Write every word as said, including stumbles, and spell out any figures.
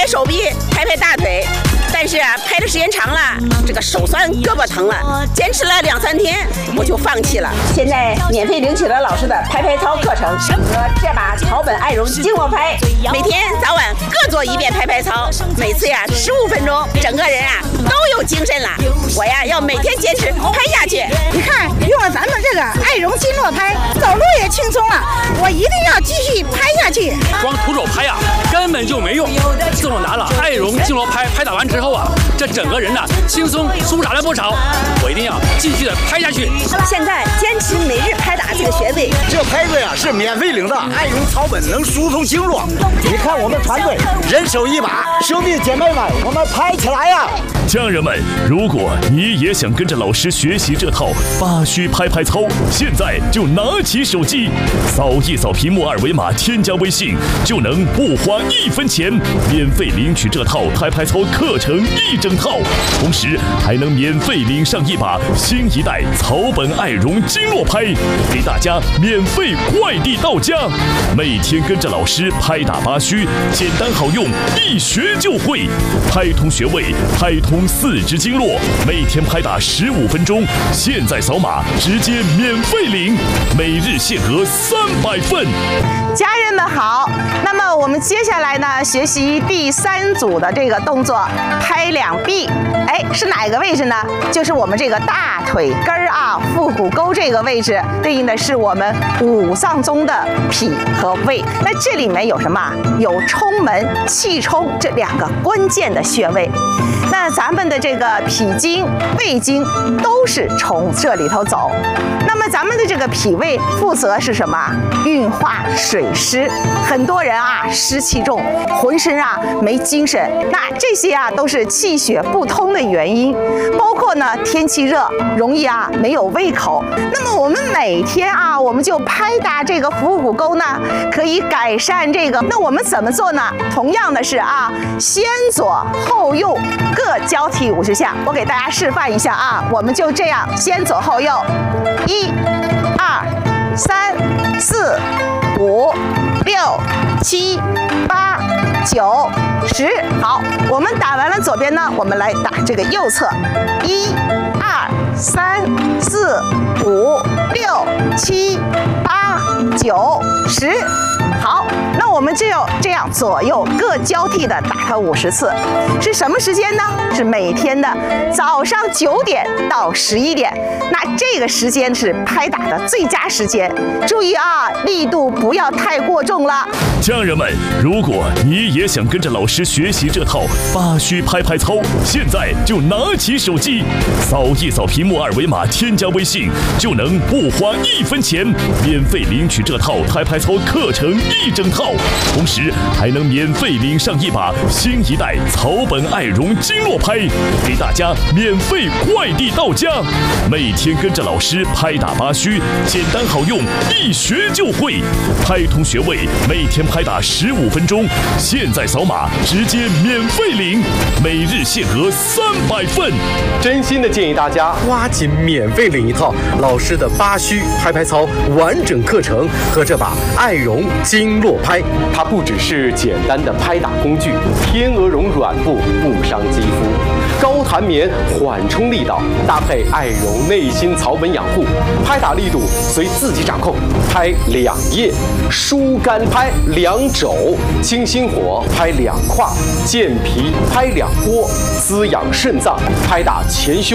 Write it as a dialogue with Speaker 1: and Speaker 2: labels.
Speaker 1: 手臂，拍拍大腿。但是啊，拍的时间长了，这个手酸，胳膊疼了，坚持了两三天，我就放弃了。现在免费领取了老师的拍拍操课程和这把草本爱绒经络拍，每天早晚各做一遍拍拍操，每次呀十五分钟，整个人啊都有精神了。我呀要每天坚持拍下去。
Speaker 2: 你看，用了咱们这个爱绒经络拍，走路也轻松了。我一定要继续拍下去。
Speaker 3: 光徒手拍呀、啊，根本就没用。自我拿了爱绒经络拍，拍打完之后啊，这整个人呐、啊、轻松舒展了不少。我一定要继续的拍下去。
Speaker 1: 现在坚持每日拍打这个穴位，
Speaker 4: 这拍子呀是免费领的，爱绒草本能疏通经络。你看我们团队人手一把，兄弟姐妹们，我们拍起来呀！
Speaker 5: 家人们，如果你也想跟着老师学习这套八虚拍拍操，现在就拿起手机，扫一扫屏幕二维码，添加微信，就能不花一分钱，免费领取这套拍拍操课程一整套，同时还能免费领上一把新一代草本爱绒经络拍，给大家免费快递到家。每天跟着老师拍打八虚，简单好用，一学就会，拍通穴位，拍通四肢经络，每天拍打十五分钟，现在扫码直接免费领，每日限额三百份。
Speaker 2: 家人们好，那么我们接下来呢，学习第三组的这个动作，拍两臂。哎，是哪个位置呢？就是我们这个大腿根儿啊，腹股沟这个位置，对应的是我们五脏中的脾和胃。那这里面有什么？有冲门、气冲这两个关键的穴位。那咱们的这个脾经、胃经都是从这里头走。那么咱们的这个脾胃负责是什么？运化水湿。很多人啊湿气重，浑身啊没精神，那这些啊都是气血不通的原因。包括呢天气热，容易啊没有胃口。那么我们每天啊，我们就拍打这个腹股沟呢，可以改善这个。那我们怎么做呢？同样的是啊，先左后右各交替五十下。我给大家示范一下啊，我们就这样先左后右，一、二、三、四、五、六、七、八、九、十。好，我们打完了左边呢，我们来打这个右侧，一、二、三、四、五、六、七、八、九、十。好，那我们就这样左右各交替的打它五十次，是什么时间呢？是每天的早上九点到十一点，那这个时间是拍打的最佳时间。注意啊，力度不要太过重了。
Speaker 5: 家人们，如果你也想跟着老师学习这套八虚拍拍操，现在就拿起手机，扫一扫屏幕二维码，添加微信，就能不花一分钱，免费领取这套拍拍操课程一整套，同时还能免费领上一把新一代草本爱绒经络拍，给大家免费快递到家。每天跟着老师拍打八虚，简单好用，一学就会，拍通穴位，每天拍打十五分钟，现在扫码直接免费领，每日限额三百份。
Speaker 6: 真心的建议大家抓紧免费领一套老师的八虚拍拍操完整课程和这把爱绒经络拍。它不只是简单的拍打工具，天鹅绒软布不伤肌肤，高弹棉缓冲力道，搭配爱绒内心草本养护，拍打力度随自己掌控。拍两叶，疏肝拍两肘，清心火拍两胯，健脾拍两波，滋养肾脏，拍打前胸